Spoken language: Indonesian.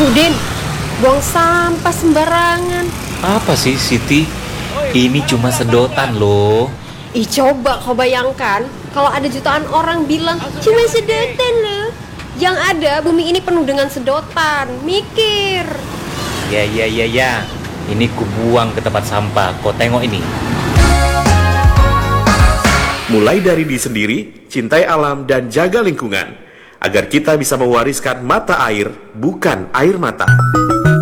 Udin, buang sampah sembarangan. Apa sih, Siti? Ini cuma sedotan loh. Ih, coba kau bayangkan kalau ada jutaan orang bilang cuma sedotan loh. Yang ada bumi ini penuh dengan sedotan. Mikir. Ya. Ini kubuang ke tempat sampah. Kau tengok ini. Mulai dari diri sendiri, cintai alam dan jaga lingkungan, agar kita bisa mewariskan mata air, bukan air mata.